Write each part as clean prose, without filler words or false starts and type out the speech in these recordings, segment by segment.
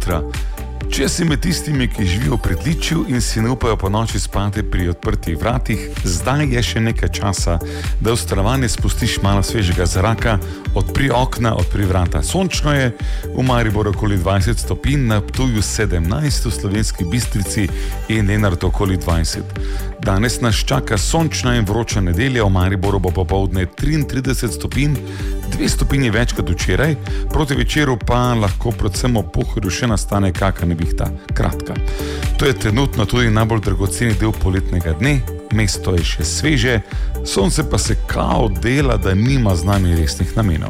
jutra. Če si med tistimi, ki živijo v pritličju in si ne upajo po noči spati pri odprtih vratih, zdaj je še nekaj časa, da v stanovanje spustiš malo svežega zraka, odpri okna, odpri vrata. Sončno je, v Mariboru okoli 20 stopinj, na Ptuju 17, v Slovenski Bistrici in Lenartu okoli 20. Danes nas čaka sončna in vroča nedelja, v Mariboru bo popoldne 33 stopinj, 2 stopinji več kot včeraj, proti večeru pa lahko predvsem ob Pohorju še nastane kakšna nevihta. Kratka. To je trenutno tudi najbolj dragoceni del poletnega dne, mesto je še sveže, sonce pa se kao dela, da nima z nami resnih namenov.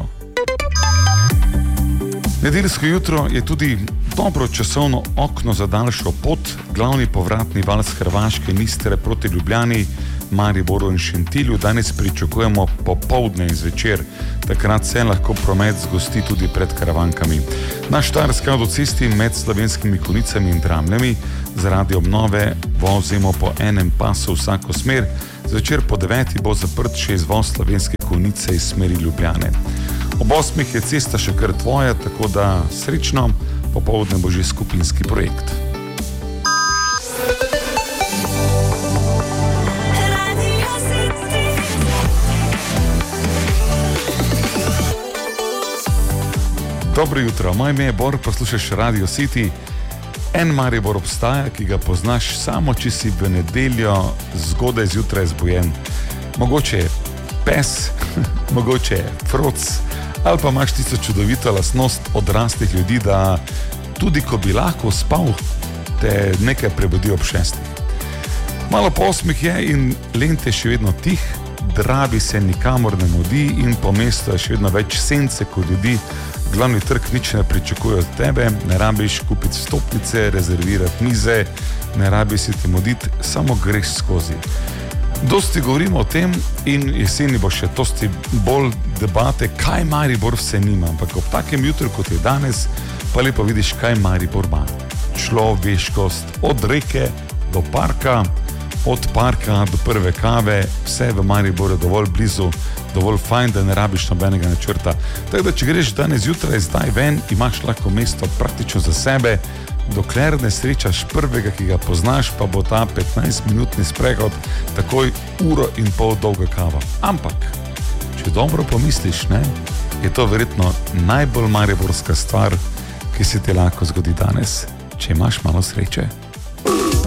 Nedeljsko jutro je tudi dobro časovno okno za daljšo pot, glavni povratni val z Hrvaške in Istre proti Ljubljani, Mariboru in Šentilju danes pričakujemo popoldne in zvečer, takrat se lahko promet zgosti tudi pred Karavankami. Na Štajerski avtocesti med Slovenskimi Konjicami in Dramljami zaradi obnove vozimo po enem pasu vsako smer, zvečer po 9 bo zaprt še izvoz Slovenske Konjice iz smeri Ljubljane. Ob 8 je cesta še kar tvoja, tako da srečno, popoldne bo že skupinski projekt. Dobro jutro, moje ime je Bor, poslušaš Radio City. En Maribor obstaja, ki ga poznaš samo, če si v nedeljo zgodaj zjutraj zbujen. Mogoče je pes, mogoče je froc, ali pa imaš tisto čudovito lastnost odraslih ljudi, da tudi ko bi lahko spal, te nekaj prebudi ob 6. Malo po 8 je in Lent je še vedno tih, Drabi se nikamor ne mudi in po mestu je še vedno več sence kot ljudi. Glavni trg nič ne pričakuje od tebe, ne rabiš kupiti stopnice, rezervirati mize, ne rabiš si ti moditi, samo greš skozi. Dosti govorimo o tem in jeseni bo še dosti bolj debate, kaj Maribor vse nima, ampak ob takem jutru kot je danes, pa lepo vidiš, kaj Maribor ima. Človeškost, od reke do parka, od parka do prve kave, vse v Mariboru dovolj blizu, dovolj fajn, da ne rabiš nobenega načrta. Tako da, če greš danes zjutraj zdaj ven, imaš lahko mesto praktično za sebe, dokler ne srečaš prvega, ki ga poznaš, pa bo ta 15-minutni sprehod takoj 1,5 ure dolga kava. Ampak, če dobro pomisliš, ne, je to verjetno najbolj mariborska stvar, ki se ti lahko zgodi danes, če imaš malo sreče.